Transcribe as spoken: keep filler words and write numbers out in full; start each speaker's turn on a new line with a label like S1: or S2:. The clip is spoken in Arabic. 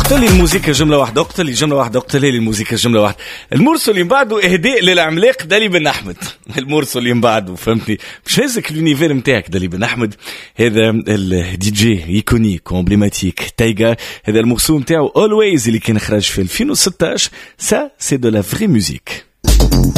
S1: اقتل لي الموسيقى جملة واحدة، اقتل لي جملة واحدة، اقتل لي الموسيقى جملة واحدة. المرسل اللي بعده اهداء للعملاق دالي بن احمد. المرسل اللي بعده فهمتني مش هزك اليونيفير نتاعك دالي بن احمد. هذا الدي جي ايكونيك امبليماتيك تايجا، هذا المرسوم نتاعو اولويز اللي كان خرج في ألفين وستة عشر. سا سي دو لا فري ميوزيك.